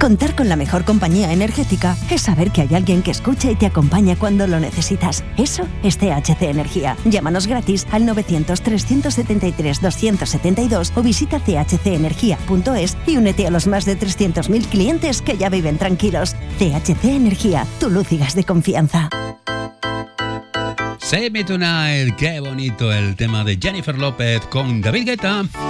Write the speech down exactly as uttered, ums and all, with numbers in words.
Contar con la mejor compañía energética es saber que hay alguien que escucha y te acompaña cuando lo necesitas. Eso es T H C Energía. Llámanos gratis al novecientos, trescientos setenta y tres, doscientos setenta y dos o visita c h c energía punto es y únete a los más de trescientos mil clientes que ya viven tranquilos. T H C Energía, tu luz y gas de confianza. Save Me Tonight, qué bonito el tema de Jennifer López con David Guetta.